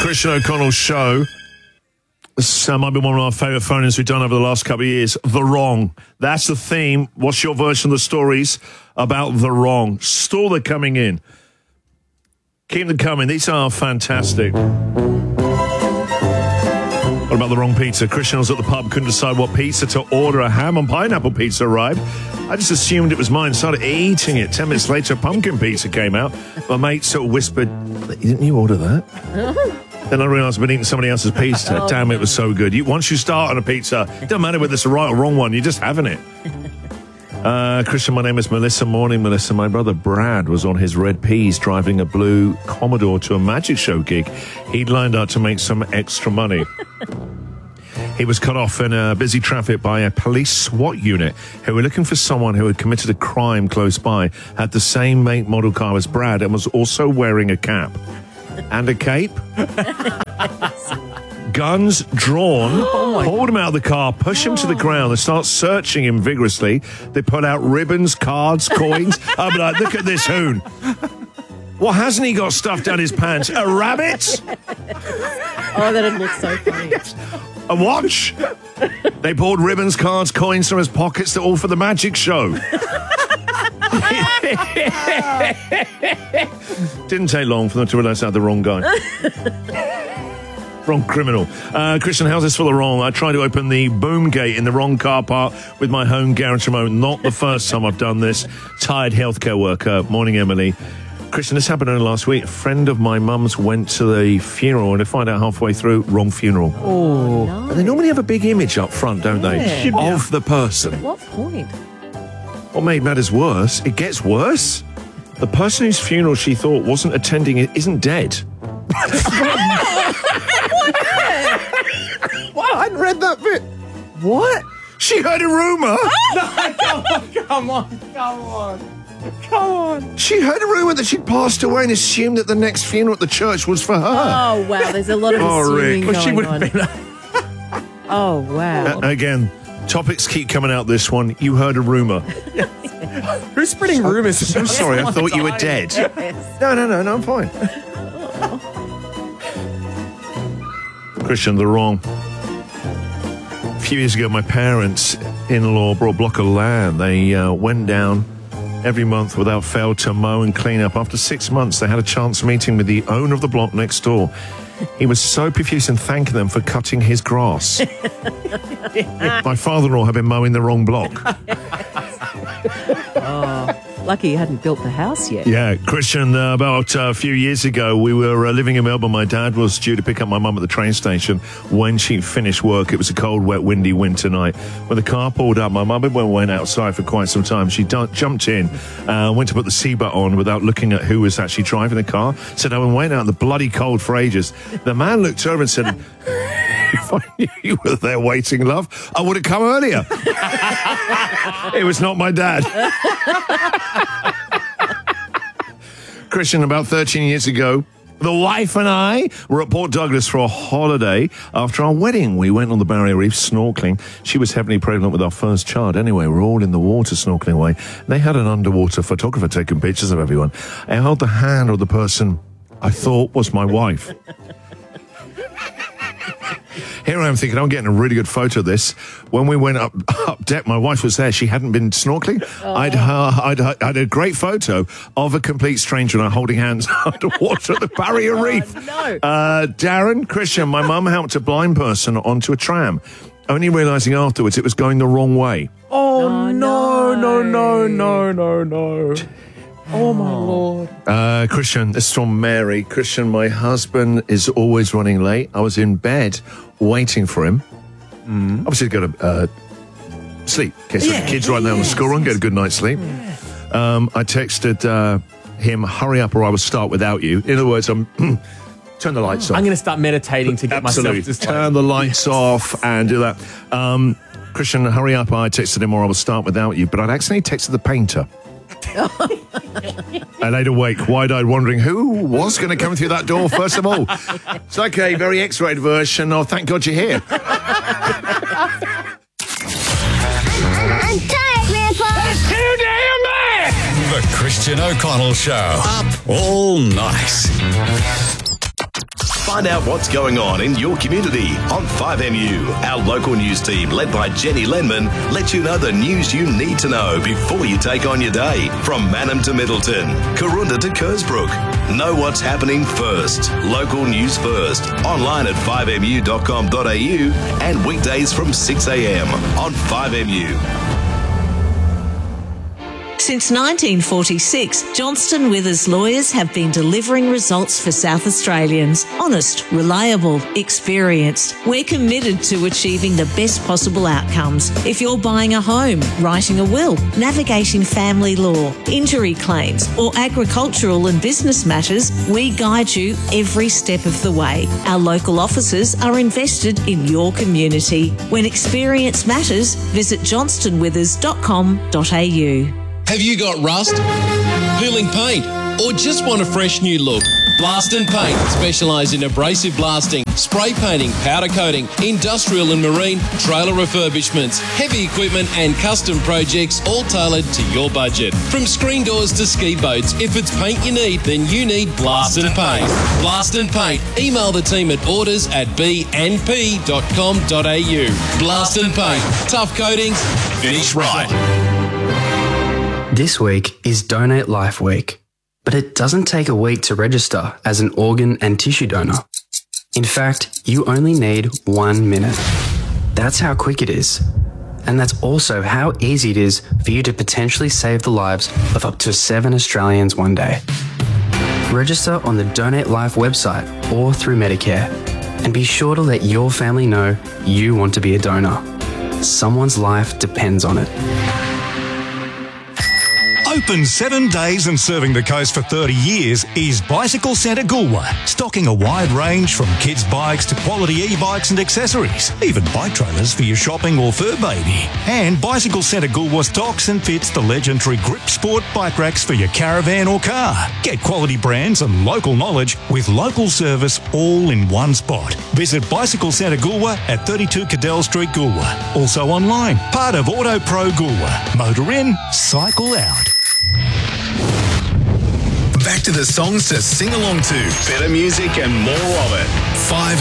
Christian O'Connell Show. This might be one of our favourite phone-ins we've done over the last couple of years. The wrong. That's the theme. What's your version of the stories about the wrong? Still they're coming in. Keep them coming. These are fantastic. What about the wrong pizza? Christian was at the pub, couldn't decide what pizza to order. A ham and pineapple pizza arrived. I just assumed it was mine, started eating it. 10 minutes later, pumpkin pizza came out. My mate sort of whispered, "Didn't you order that?" Then I realised I'd been eating somebody else's pizza. Damn, it was so good. Once you start on a pizza, it doesn't matter whether it's the right or wrong one, you're just having it. Christian, my name is Melissa. Morning, Melissa. My brother Brad was on his red peas driving a blue Commodore to a magic show gig. He'd lined up to make some extra money. He was cut off in busy traffic by a police SWAT unit who were looking for someone who had committed a crime close by, had the same make model car as Brad, and was also wearing a cap. And a cape. Guns drawn, pulled him out of the car, push him to the ground. They start searching him vigorously. They pull out ribbons, cards, coins. I'm like, look at this hoon. What hasn't he got stuffed down his pants? A rabbit? Oh, that'd look so funny. A watch? They pulled ribbons, cards, coins from his pockets. They're all for the magic show. Didn't take long for them to realise I had the wrong guy. Wrong criminal. Christian, how's this for the wrong? I tried to open the boom gate in the wrong car park with my home garage remote. Not the first time I've done this. Tired healthcare worker. Morning, Emily. Christian, this happened only last week. A friend of my mum's went to the funeral and to find out halfway through, wrong funeral. Oh, no. And they normally have a big image up front, don't they? Of the person. At what point? What made matters worse, it gets worse. The person whose funeral she thought wasn't attending it isn't dead. What? I hadn't read that bit. What? She heard a rumour. Come on. She heard a rumour that she'd passed away and assumed that the next funeral at the church was for her. Oh, wow. There's a lot of assuming Rick. going She would on. have been. Oh, wow. Again, topics keep coming out this one. You heard a rumour. Who's spreading rumours? So sorry, I thought you were dead. No, I'm fine. Christian, the wrong. A few years ago, my parents-in-law brought a block of land. They went down every month without fail to mow and clean up. After 6 months, they had a chance meeting with the owner of the block next door. He was so profuse in thanking them for cutting his grass. My father-in-law had been mowing the wrong block. Lucky you hadn't built the house yet. Yeah, Christian, about a few years ago, we were living in Melbourne. My dad was due to pick up my mum at the train station when she finished work. It was a cold, wet, windy winter night. When the car pulled up, my mum went outside for quite some time. She jumped in, went to put the seatbelt on without looking at who was actually driving the car. Said, I've been waiting out in the bloody cold for ages. The man looked over and said, if I knew you were there waiting, love, I would have come earlier. It was not my dad. Christian, about 13 years ago, the wife and I were at Port Douglas for a holiday. After our wedding, we went on the Barrier Reef snorkeling. She was heavily pregnant with our first child. Anyway, we're all in the water snorkeling away. They had an underwater photographer taking pictures of everyone. I held the hand of the person I thought was my wife. Here I am thinking, I'm getting a really good photo of this. When we went up deck, my wife was there. She hadn't been snorkeling. I'd had a great photo of a complete stranger and I holding hands underwater at the Barrier Reef. No. Darren, Christian, my mum helped a blind person onto a tram, only realising afterwards it was going the wrong way. Oh, no. Oh, my Lord. Christian, this is from Mary. Christian, my husband is always running late. I was in bed waiting for him. Obviously, got to sleep. Okay, so the kids right now on the school run, get a good night's sleep. I texted him, hurry up or I will start without you. In other words, turn the lights off. I'm going to start meditating to get myself Absolutely. to sleep. Turn the lights off and do that. Christian, hurry up. I texted him or I will start without you. But I'd accidentally texted the painter. I laid awake, wide-eyed, wondering who was going to come through that door first of all. It's like a very X-rated version of Thank God You're Here. I'm tired, Grandpa. That's too damn bad! The Christian O'Connell Show. Up all night. Find out what's going on in your community on 5MU. Our local news team, led by Jenny Lenman, lets you know the news you need to know before you take on your day. From Mannum to Middleton, Karoonda to Kersbrook. Know what's happening first. Local news first. Online at 5mu.com.au and weekdays from 6 a.m. on 5MU. Since 1946, Johnston Withers lawyers have been delivering results for South Australians. Honest, reliable, experienced. We're committed to achieving the best possible outcomes. If you're buying a home, writing a will, navigating family law, injury claims, or agricultural and business matters, we guide you every step of the way. Our local offices are invested in your community. When experience matters, visit johnstonwithers.com.au. Have you got rust, peeling paint, or just want a fresh new look? Blast and Paint specialise in abrasive blasting, spray painting, powder coating, industrial and marine, trailer refurbishments, heavy equipment and custom projects, all tailored to your budget. From screen doors to ski boats, if it's paint you need, then you need Blast and Paint. Blast and Paint. Email the team at orders@bnp.com.au. Blast and Paint. Tough coatings, finish right. This week is Donate Life Week, but it doesn't take a week to register as an organ and tissue donor. In fact, you only need 1 minute. That's how quick it is. And that's also how easy it is for you to potentially save the lives of up to 7 Australians one day. Register on the Donate Life website or through Medicare, and be sure to let your family know you want to be a donor. Someone's life depends on it. Open 7 days and serving the coast for 30 years is Bicycle Centre Goolwa, stocking a wide range from kids' bikes to quality e-bikes and accessories, even bike trailers for your shopping or fur baby. And Bicycle Centre Goolwa stocks and fits the legendary Grip Sport bike racks for your caravan or car. Get quality brands and local knowledge with local service all in one spot. Visit Bicycle Centre Goolwa at 32 Cadell Street, Goolwa. Also online, part of Auto Pro Goolwa. Motor in, cycle out. Back to the songs to sing along to. Better music and more of it. 5